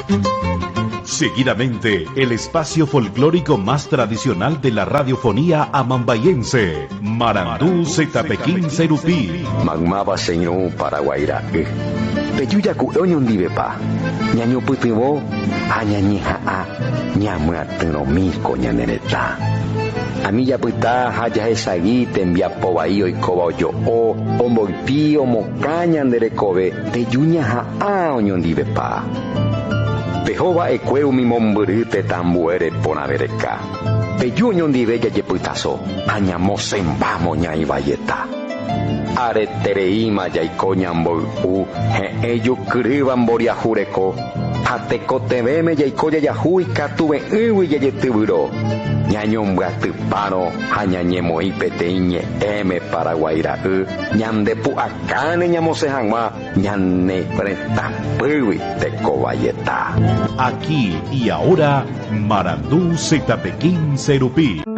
Seguidamente, el espacio folclórico más tradicional de la radiofonía amambayense, Marandú Zetapekín Serupí. Magmaba señor Paraguaira. Peyuya cuoño ndivepa. Ñaño putivo, añañija a, ñamua tenomico ñanereta. A mí ya puta haya esagui te envía povaío y cobayo o omboipío mocaña anderecobe te yuña a oñondivepa. Pejova ecueu mi mombrite tambuere ponavereca. Peyuño ndive ya putazo añamos en vamos ña y valleta. Aretereima ya y coñambo ello criban boria jureco. Ateco teveme ya y coya ya hui catuve y ya tiburo. Ñañom gatipano añañemo y peteiñe m Paraguaira ñandepu acane ñamose jangma ñane preta pui te coballeta. Aquí y ahora, Marandú Zetapekín Serupí.